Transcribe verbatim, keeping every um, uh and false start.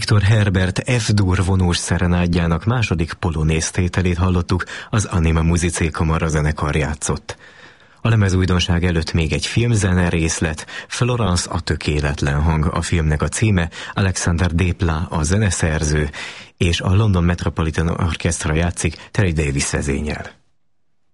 Viktor Herbert F-dur vonós szerenádjának második polonéz tételét hallottuk, az Anima Musicae kamarazenekar játszott. A lemezújdonság előtt még egy filmzene részlet, Florence a tökéletlen hang a filmnek a címe, Alexander Desplat a zeneszerző, és a London Metropolitan Orchestra játszik Terry Davis vezényel.